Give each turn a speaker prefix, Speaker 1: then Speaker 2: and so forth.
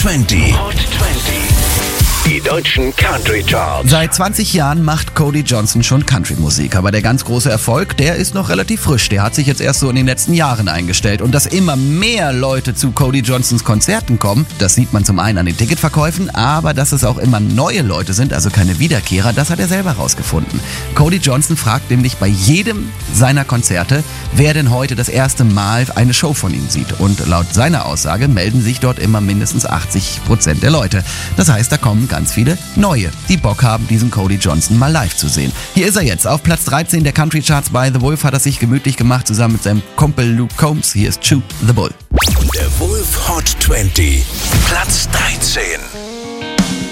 Speaker 1: 20. Die deutschen Country Charts.
Speaker 2: Seit 20 Jahren macht Cody Johnson schon Country-Musik, aber der ganz große Erfolg, der ist noch relativ frisch. Der hat sich jetzt erst so in den letzten Jahren eingestellt. Und dass immer mehr Leute zu Cody Johnsons Konzerten kommen, das sieht man zum einen an den Ticketverkäufen, aber dass es auch immer neue Leute sind, also keine Wiederkehrer, das hat er selber rausgefunden. Cody Johnson fragt nämlich bei jedem seiner Konzerte, wer denn heute das erste Mal eine Show von ihm sieht. Und laut seiner Aussage melden sich dort immer mindestens 80% der Leute. Das heißt, da kommen ganz viele Neue, die Bock haben, diesen Cody Johnson mal live zu sehen. Hier ist er jetzt. Auf Platz 13 der Country Charts bei The Wolf hat er sich gemütlich gemacht, zusammen mit seinem Kumpel Luke Combs. Hier ist Chew the Bull.
Speaker 1: Der Wolf Hot 20. Platz 13.